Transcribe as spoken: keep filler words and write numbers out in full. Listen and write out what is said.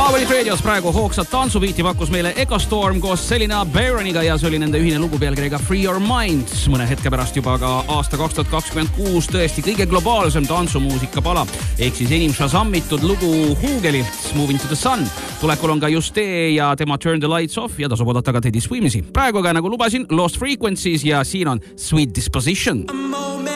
Paavelit Radios praegu hoogsat tantsubiiti pakkus meile Ecostorm koos Selina Baroniga ja see oli nende ühine lugu pealkirjaga Free Your Mind. Mõne hetke pärast juba ka aasta kaks tuhat kakskümmend kuus tõesti kõige globaalsem tantsumuusika pala ehk siis enim shazammitud lugu Huugelilt Moving to the Sun. Tulekul on ka just tee ja tema Turn the Lights Off ja tasub oodata ka Teddy Swimisi. Praegu aga nagu lubasin Lost Frequencies ja siin on Sweet Disposition.